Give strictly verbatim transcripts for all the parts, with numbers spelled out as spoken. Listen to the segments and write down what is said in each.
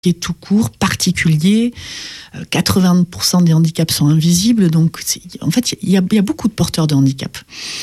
est tout court, particulier. quatre-vingts pour cent des handicaps sont invisibles. Donc, c'est, en fait, il y, y a beaucoup de porteurs de handicap.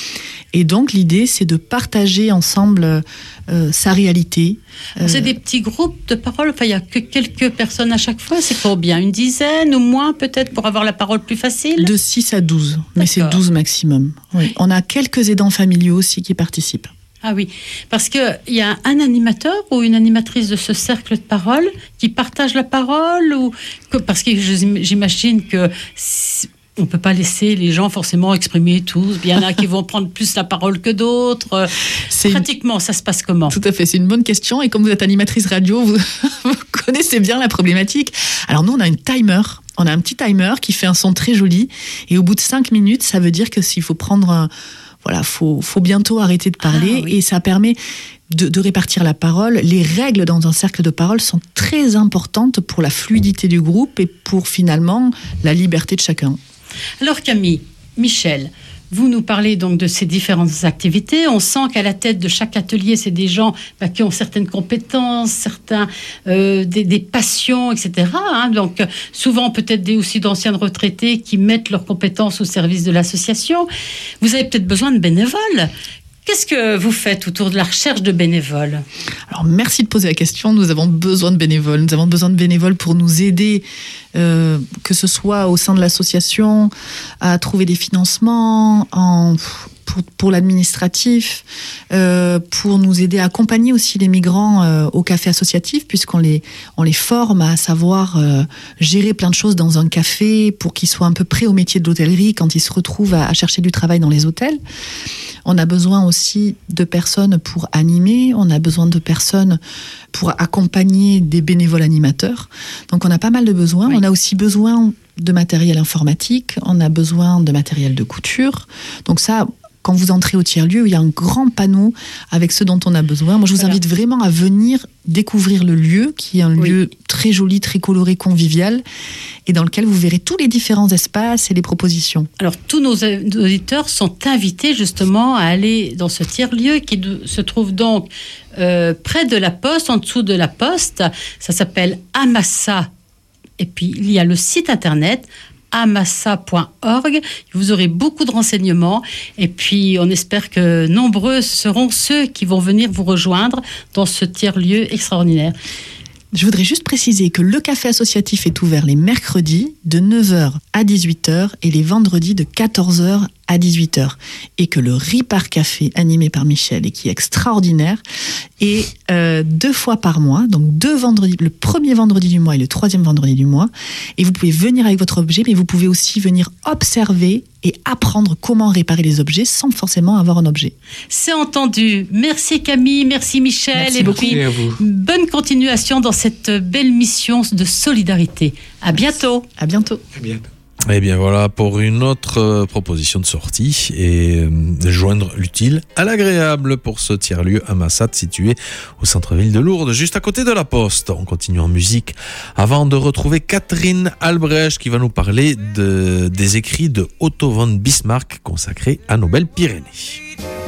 Et donc, l'idée, c'est de partager ensemble euh, sa réalité. Euh, c'est des petits groupes de parole. Enfin, il n'y a que quelques personnes à chaque fois. C'est combien ? Une dizaine ou moins, peut-être, pour avoir la parole plus facile ? De six à douze. Mais c'est douze maximum. Oui. On a quelques aidants familiaux aussi qui participent. Ah oui, parce qu'il y a un animateur ou une animatrice de ce cercle de parole qui partage la parole ou que, parce que j'imagine que on ne peut pas laisser les gens forcément exprimer tous. Il y en a qui vont prendre plus la parole que d'autres. C'est Pratiquement, une... ça se passe comment ? Tout à fait, c'est une bonne question. Et comme vous êtes animatrice radio, vous, vous connaissez bien la problématique. Alors nous, on a une timer. On a un petit timer qui fait un son très joli. Et au bout de cinq minutes, ça veut dire que s'il faut prendre un... Voilà, faut, faut bientôt arrêter de parler. Ah, oui. Et ça permet de, de répartir la parole. Les règles dans un cercle de parole sont très importantes pour la fluidité du groupe et pour finalement la liberté de chacun. Alors Camille, Michel, vous nous parlez donc de ces différentes activités. On sent qu'à la tête de chaque atelier, c'est des gens bah, qui ont certaines compétences, certains, euh, des, des passions, et cetera. Hein. Donc souvent peut-être des, aussi d'anciens retraités qui mettent leurs compétences au service de l'association. Vous avez peut-être besoin de bénévoles. Qu'est-ce que vous faites autour de la recherche de bénévoles ? Alors, merci de poser la question. Nous avons besoin de bénévoles. Nous avons besoin de bénévoles pour nous aider, euh, que ce soit au sein de l'association, à trouver des financements, en, pour, pour l'administratif, euh, pour nous aider à accompagner aussi les migrants euh, au café associatif, puisqu'on les, on les forme à savoir euh, gérer plein de choses dans un café pour qu'ils soient un peu prêts au métier de l'hôtellerie quand ils se retrouvent à, à chercher du travail dans les hôtels. On a besoin aussi de personnes pour animer, on a besoin de personnes pour accompagner des bénévoles animateurs. Donc on a pas mal de besoins. Oui. On a aussi besoin de matériel informatique, on a besoin de matériel de couture. Donc ça, quand vous entrez au tiers-lieu, il y a un grand panneau avec ce dont on a besoin. Moi, je vous voilà. invite vraiment à venir découvrir le lieu, qui est un oui. lieu très joli, très coloré, convivial, et dans lequel vous verrez tous les différents espaces et les propositions. Alors, tous nos auditeurs sont invités justement à aller dans ce tiers-lieu qui se trouve donc euh, près de la Poste, en dessous de la Poste. Ça s'appelle Amassa. Et puis, il y a le site internet amassa point org. Vous aurez beaucoup de renseignements et puis on espère que nombreux seront ceux qui vont venir vous rejoindre dans ce tiers-lieu extraordinaire. Je voudrais juste préciser que le café associatif est ouvert les mercredis de neuf heures à dix-huit heures et les vendredis de quatorze heures à dix-huit heures. Et que le Ripart Café, animé par Michel et qui est extraordinaire, est euh, deux fois par mois, donc deux vendredis, le premier vendredi du mois et le troisième vendredi du mois. Et vous pouvez venir avec votre objet, mais vous pouvez aussi venir observer et apprendre comment réparer les objets sans forcément avoir un objet. C'est entendu. Merci Camille, merci Michel. Merci et beaucoup. puis, à vous. Bonne continuation dans cette belle mission de solidarité. À bientôt. À bientôt. À bientôt. Et bien voilà pour une autre euh, proposition de sortie et euh, joindre l'utile à l'agréable pour ce tiers-lieu Amassa situé au centre-ville de Lourdes, juste à côté de la Poste. On continue en musique avant de retrouver Catherine Albrecht qui va nous parler de, des écrits de Otto von Bismarck consacrés à nos belles Pyrénées.